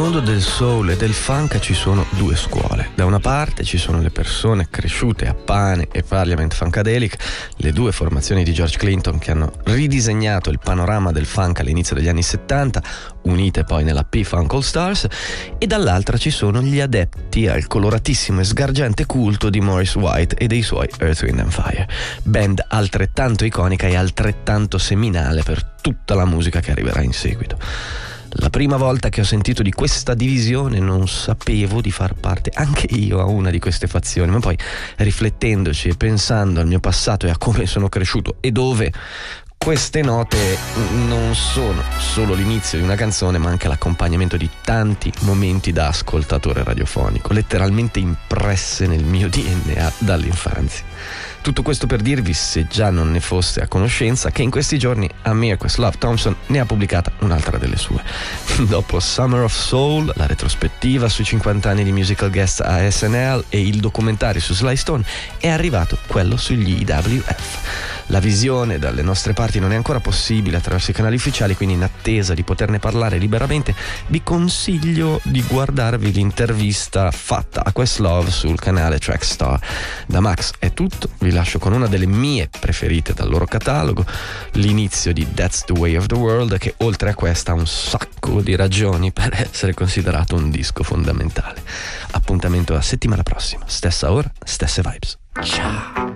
mondo del soul e del funk ci sono due scuole. Da una parte ci sono le persone cresciute a Pane e Parliament Funkadelic, le due formazioni di George Clinton che hanno ridisegnato il panorama del funk all'inizio degli anni 70, unite poi nella P-Funk All Stars, e dall'altra ci sono gli adepti al coloratissimo e sgargiante culto di Maurice White e dei suoi Earth, Wind and Fire, band altrettanto iconica e altrettanto seminale per tutta la musica che arriverà in seguito. La prima volta che ho sentito di questa divisione non sapevo di far parte anche io a una di queste fazioni, ma poi riflettendoci e pensando al mio passato e a come sono cresciuto e dove, queste note non sono solo l'inizio di una canzone, ma anche l'accompagnamento di tanti momenti da ascoltatore radiofonico, letteralmente impresse nel mio DNA dall'infanzia. Tutto questo per dirvi, se già non ne foste a conoscenza, che in questi giorni Amir Questlove Thompson ne ha pubblicata un'altra delle sue. Dopo Summer of Soul, la retrospettiva sui 50 anni di musical guest a SNL e il documentario su Sly Stone, è arrivato quello sugli IWF. La visione dalle nostre parti non è ancora possibile attraverso i canali ufficiali, quindi in attesa di poterne parlare liberamente vi consiglio di guardarvi l'intervista fatta a Questlove sul canale Trackstar. Da Max è tutto, vi lascio con una delle mie preferite dal loro catalogo, l'inizio di That's the Way of the World, che oltre a questa ha un sacco di ragioni per essere considerato un disco fondamentale. Appuntamento a settimana prossima, stessa ora, stesse vibes. Ciao!